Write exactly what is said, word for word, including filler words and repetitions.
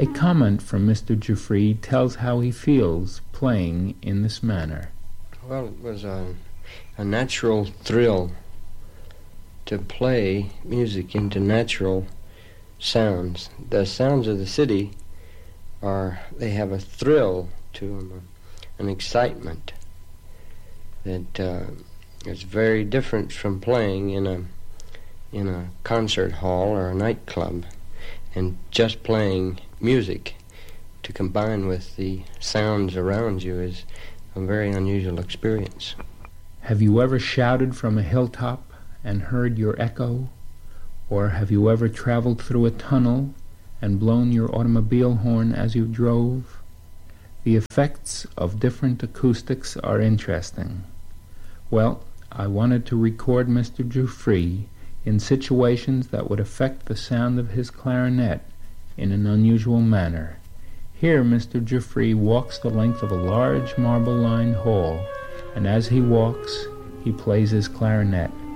A comment from Mister Giuffre tells how he feels playing in this manner. Well, it was a, a natural thrill to play music into natural sounds. The sounds of the city are, they have a thrill to them, an excitement that uh, is very different from playing in a in a concert hall or a nightclub, and just playing music to combine with the sounds around you is a very unusual experience. Have you ever shouted from a hilltop and heard your echo? Or have you ever traveled through a tunnel and blown your automobile horn as you drove? The effects of different acoustics are interesting. Well, I wanted to record Mister Giuffre in situations that would affect the sound of his clarinet in an unusual manner. Here Mister Giuffre walks the length of a large marble-lined hall, and as he walks, he plays his clarinet.